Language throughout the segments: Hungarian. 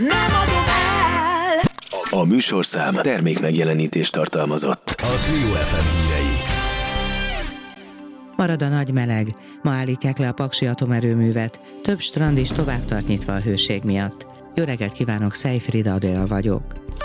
Nem adom el! A műsorszám termékmegjelenítést tartalmazott. A Trio FM hírei. Marad a nagy meleg. Ma állítják le a paksi atomerőművet. Több strand is tovább tart nyitva a hőség miatt. Jó reggelt kívánok, Szejfrida Adél vagyok.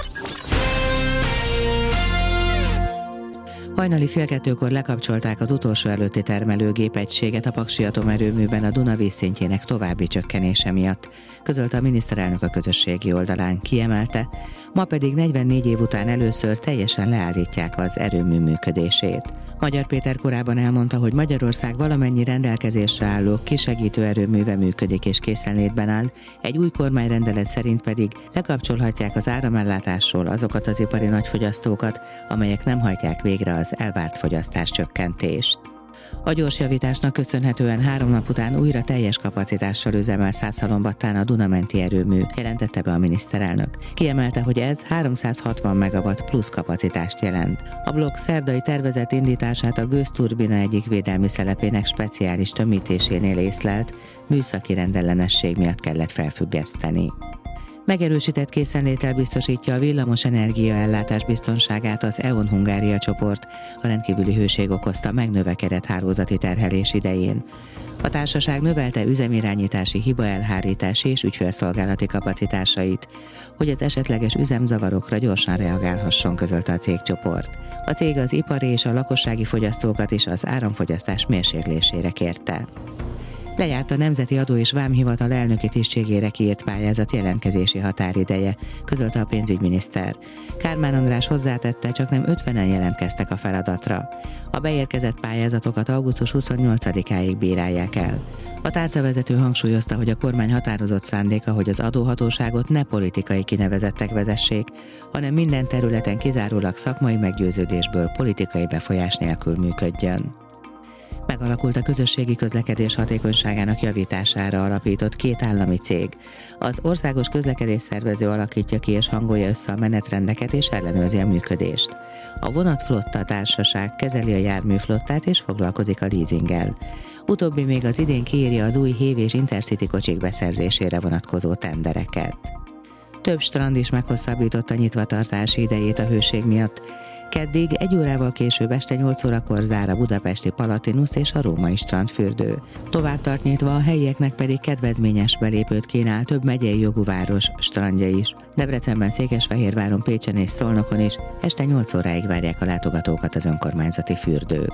Hajnali 1:30-kor lekapcsolták az utolsó előtti termelőgépegységet a paksi atomerőműben a Duna vízszintjének további csökkenése miatt, közölte a miniszterelnök a közösségi oldalán, kiemelte, ma pedig 44 év után először teljesen leállítják az erőmű működését. Magyar Péter korábban elmondta, hogy Magyarország valamennyi rendelkezésre álló kisegítő erőműve működik és készenlétben áll, egy új kormányrendelet szerint pedig lekapcsolhatják az áramellátásról azokat az ipari nagyfogyasztókat, amelyek nem hajtják végre az elvárt fogyasztás csökkentést. A gyorsjavításnak köszönhetően 3 nap után újra teljes kapacitással üzemel Szászhalombattán a Duna-menti erőmű, jelentette be a miniszterelnök. Kiemelte, hogy ez 360 megawatt plusz kapacitást jelent. A blokk szerdai tervezett indítását a gőzturbina egyik védelmi szelepének speciális tömítésénél észlelt, műszaki rendellenesség miatt kellett felfüggeszteni. Megerősített készenléttel biztosítja a villamos energiaellátás biztonságát az E.ON Hungária csoport, a rendkívüli hőség okozta megnövekedett hálózati terhelés idején. A társaság növelte üzemirányítási, hibaelhárítási és ügyfélszolgálati kapacitásait, hogy az esetleges üzemzavarokra gyorsan reagálhasson, közölte a cégcsoport. A cég az ipari és a lakossági fogyasztókat is az áramfogyasztás mérséklésére kérte. Lejárt a Nemzeti Adó és Vámhivatal elnöki tisztségére kiírt pályázat jelentkezési határideje, közölte a pénzügyminiszter. Kármán András hozzátette, csaknem 50-en jelentkeztek a feladatra. A beérkezett pályázatokat augusztus 28-áig bírálják el. A tárcavezető hangsúlyozta, hogy a kormány határozott szándéka, hogy az adóhatóságot ne politikai kinevezettek vezessék, hanem minden területen kizárólag szakmai meggyőződésből, politikai befolyás nélkül működjön. Megalakult a közösségi közlekedés hatékonyságának javítására alapított 2 állami cég. Az Országos Közlekedésszervező alakítja ki és hangolja össze a menetrendeket és ellenőrzi a működést. A Vonatflotta társaság kezeli a járműflottát és foglalkozik a leasinggel. Utóbbi még az idén kiírja az új Hév és Intercity kocsik beszerzésére vonatkozó tendereket. Több strand is meghosszabbította nyitvatartási idejét a hőség miatt. Keddig 1 órával később este 8 órakor zár a budapesti Palatinus és a római strandfürdő. Tovább tart nyitva, a helyieknek pedig kedvezményes belépőt kínál több megyei jogú város strandja is. Debrecenben, Székesfehérváron, Pécsen és Szolnokon is este 8 óráig várják a látogatókat az önkormányzati fürdők.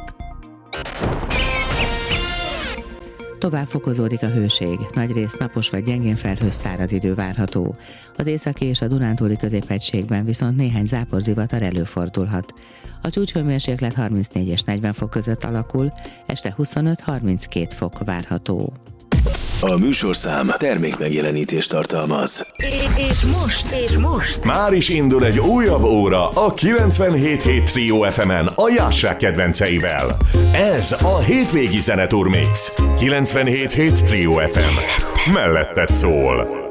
Tovább fokozódik a hőség, nagyrészt napos vagy gyengén felhős száraz idő várható. Az északi és a dunántúli középhegységben viszont néhány záporzivatar előfordulhat. A csúcshőmérséklet 34 és 40 fok között alakul, este 25-32 fok várható. A műsorszám termékmegjelenítést tartalmaz. És most már is indul egy újabb óra a 97.7 Trio FM-en a Jássák kedvenceivel. Ez a hétvégi zeneturmix. 97.7 Trio FM. Melletted szól.